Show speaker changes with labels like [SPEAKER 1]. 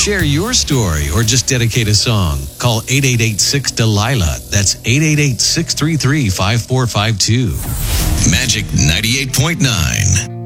[SPEAKER 1] Share your story or just dedicate a song. Call 888-6-DELILA. That's 888-633-5452. Magic 98.9.